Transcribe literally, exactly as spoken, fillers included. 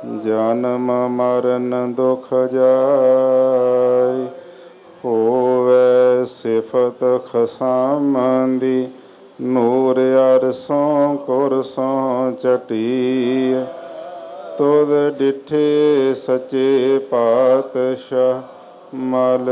ਜਨਮ ਮਰਨ ਦੁਖ ਜਾਇ। ਹੋਵੇ ਸਿਫਤ ਖਸਮ ਦੀ, ਨੂਰ ਅਰਸੋਂ ਕੁਰਸੋਂ ਚਟੀ। ਤੁਧ ਡਿਠੇ ਸੱਚੇ ਪਾਤਸ਼ਾਹ, ਮਲ